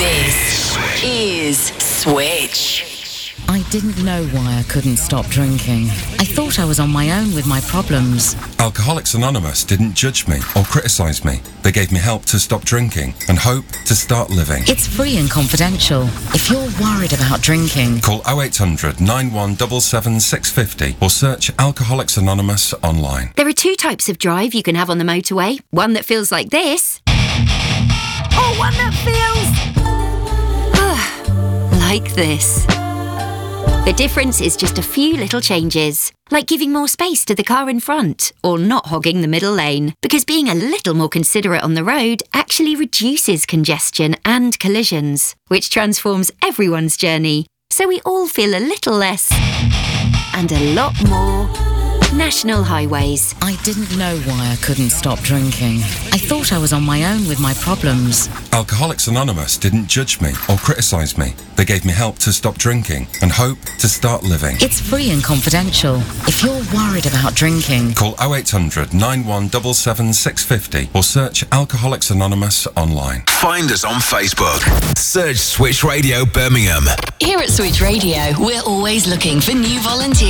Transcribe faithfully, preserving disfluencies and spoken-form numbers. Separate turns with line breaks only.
This is Switch.
I didn't know why I couldn't stop drinking. I thought I was on my own with my problems.
Alcoholics Anonymous didn't judge me or criticise me. They gave me help to stop drinking and hope to start living.
It's free and confidential. If you're worried about drinking,
call oh eight hundred, nine one seven seven, six five oh or search Alcoholics Anonymous online.
There are two types of drive you can have on the motorway. One that feels like this. Or one that feels... like this. The difference is just a few little changes, like giving more space to the car in front or not hogging the middle lane, because being a little more considerate on the road actually reduces congestion and collisions, which transforms everyone's journey, so we all feel a little less and a lot more National Highways.
I didn't know why I couldn't stop drinking. I thought I was on my own with my problems.
Alcoholics Anonymous didn't judge me or criticise me. They gave me help to stop drinking and hope to start living.
It's free and confidential. If you're worried about drinking,
call oh eight hundred, nine one seven seven, six five oh or search Alcoholics Anonymous online.
Find us on Facebook. Search Switch Radio Birmingham.
Here at Switch Radio, we're always looking for new volunteers.